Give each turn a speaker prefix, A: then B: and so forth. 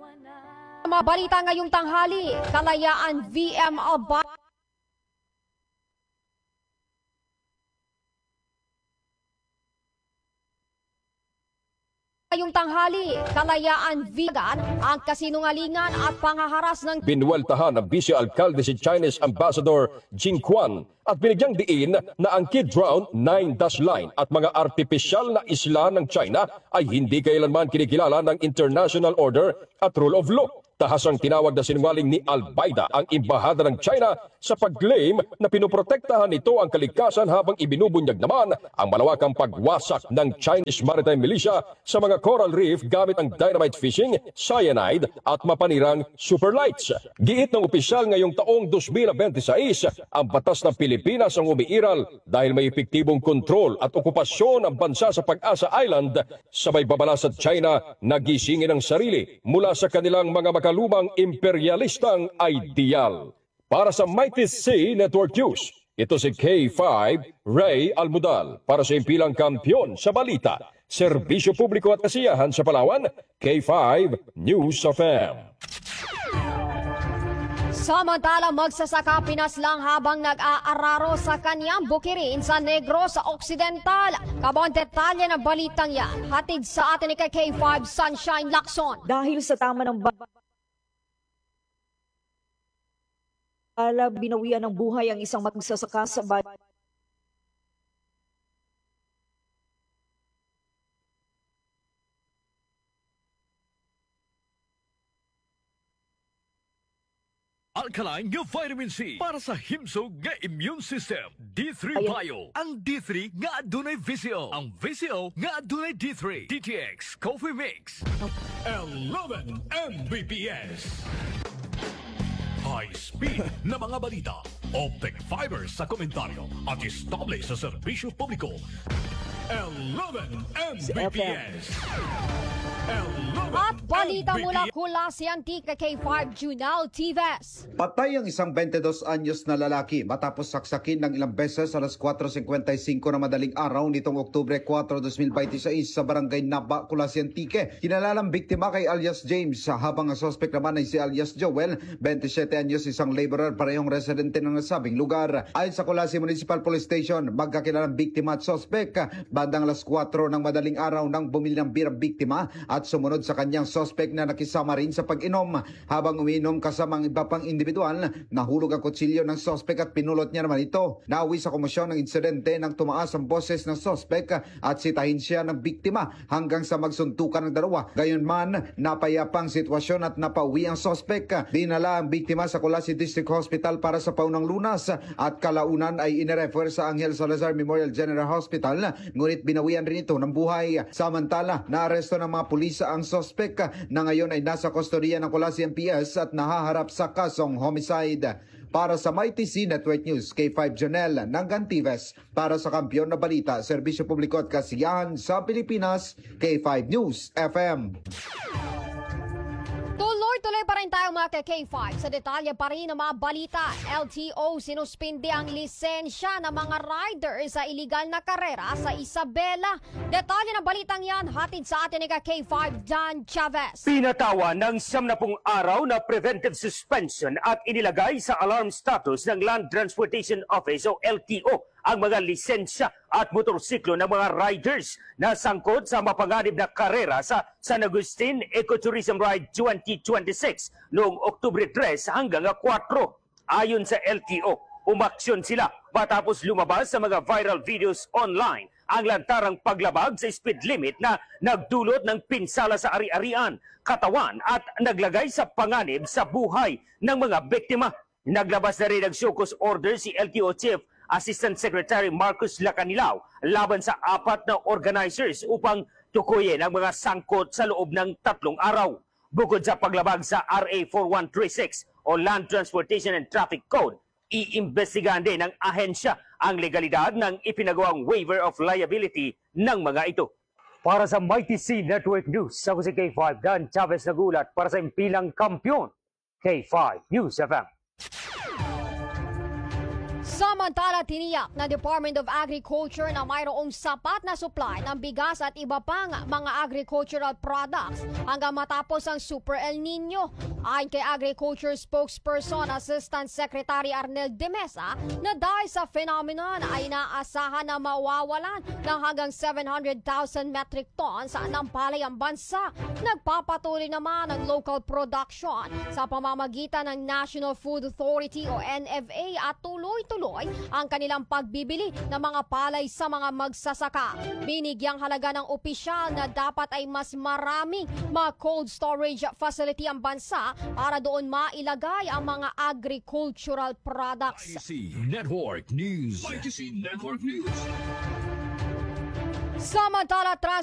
A: Mga balita ngayong tanghali, Kalayaan VM Alba. Ngayong tanghali, Kalayaan Vegan, ang kasinungalingan at pangaharas ng
B: Binuweltahan ng Vice Alcalde si Chinese Ambassador Jing Quan at binigyang diin na ang Kid Round 9-dash line at mga artipisyal na isla ng China ay hindi kailanman kinikilala ng international order at rule of law. Tahasang tinawag na sinungaling ni Albaida ang Embahada ng China sa pag-claim na pinoprotektahan nito ang kalikasan habang ibinubunyag naman ang malawakang pagwasak ng Chinese Maritime Militia sa mga coral reef gamit ang dynamite fishing, cyanide at mapanirang superlights. Giit ng opisyal ngayong taong 2026, ang batas ng Pilipinas ang umiiral dahil may epektibong kontrol at okupasyon ang bansa sa Pag-asa Island, sabay babala sa China na gisingin ang sarili mula sa kanilang mga makalumang imperialistang ideal. Para sa Mighty C Network News, ito si K5 Ray Almudal para sa impilang kampiyon sa balita, serbisyo publiko at kasiyahan sa Palawan, K5 News of M.
A: Samantala, magsasaka pinaslang habang nag-aararo sa kanyang bukirin sa Negros sa Occidental. Kabang detalye ng balitang yan, hatid sa atin ni K5 Sunshine Lacson.
C: Dahil sa tama ng binawian ng buhay ang isang magsasaka sa
D: Alkaline nga vitamin C para sa himsog nga immune system. D3 Bio. Ang D3 nga adunay VCO. Ang VCO nga adunay D3. DTX Coffee Mix. 11 Mbps. High speed na mga balita. Optic fibers sa komentaryo at estable sa serbisyo publiko. 11 Mbps.
A: At balita mula kula si Antica K5 Junal TVS.
E: Patay ang isang 22 anyos na lalaki matapos saksakin ng ilang beses alas 4:55 na madaling araw nitong Oktubre 4, 2026 sa barangay Naba, Kulas, Antique. Kinalalang biktima kay alias James habang ang suspect naman ay si alias Joel, 27 anyos, isang laborer, parehong residente ng nasabing lugar. Ayon sa Kulas Municipal Police Station, magkakilalang biktima at suspect bandang alas 4 ng madaling araw nang bumili ng beer ang biktima at sumunod sa kanyang suspect na nakisama rin sa pag-inom. Habang umiinom kasama ang iba pang individual, nahulog ang kutsilyo ng suspect at pinulot niya naman ito. Nauwi sa komosyon ng insidente nang tumaas ang boses ng suspect at sitahin siya ng biktima hanggang sa magsuntukan ng dalawa. Gayunman, napayapang sitwasyon at napauwi ang suspect. Dinala ang biktima sa Colasi District Hospital para sa paunang lunas at kalaunan ay inirefer sa Angel Salazar Memorial General Hospital, ngunit binawian rin ito ng buhay. Samantala, naaresto ng mga pulis ang suspect na ngayon ay nasa kustodiya ng Colasi MPS at nahaharap sa kasong homicide. Para sa Mighty C Network News, K5 Janel ng Gantives. Para sa kampiyon na balita, serbisyo publiko at kasiyahan sa Pilipinas, K5 News FM.
A: Tuloy-tuloy pa rin tayo mga K5. Sa detalye pa rin ng mga balita, LTO sinuspindi ang lisensya ng mga riders sa iligal na karera sa Isabela. Detalye ng balitang yan, hatid sa atin ni K5 Dan Chavez.
F: Pinatawan ng 70 araw na preventive suspension at inilagay sa alarm status ng Land Transportation Office o LTO ang mga lisensya at motorsiklo ng mga riders na sangkot sa mapanganib na karera sa San Agustin Ecotourism Ride 2026 noong Oktubre 3 hanggang 4. Ayon sa LTO, umaksyon sila matapos lumabas sa mga viral videos online ang lantarang paglabag sa speed limit na nagdulot ng pinsala sa ari-arian, katawan at naglagay sa panganib sa buhay ng mga biktima. Naglabas na rin ng show cause order si LTO Chief Assistant Secretary Marcus Lacanilao laban sa 4 na organizers upang tukuyin ang mga sangkot sa loob ng 3 araw. Bukod sa paglabag sa RA 4136 o Land Transportation and Traffic Code, iimbestigahan din ng ahensya ang legalidad ng ipinagawang waiver of liability ng mga ito. Para sa Mighty C Network News, ako si K5 Dan Chavez nagulat para sa impilang kampiyon, K5 News FM.
A: Sama Samantala, tiniyak na Department of Agriculture na mayroong sapat na supply ng bigas at iba pang mga agricultural products hanggang matapos ang Super El Nino. Ayon kay Agriculture Spokesperson Assistant Secretary Arnel de Mesa, na dahil sa phenomenon ay inaasahan na mawawalan ng hanggang 700,000 metric tons ng palay ang bansa. Nagpapatuloy naman ang local production sa pamamagitan ng National Food Authority o NFA at tuloy-tuloy ang kanilang pagbibili ng mga palay sa mga magsasaka. Binigyang halaga ng opisyal na dapat ay mas maraming mga cold storage facility ang bansa para doon mailagay ang mga agricultural products.
D: ITC Network News. ITC Network News.
A: Samantala,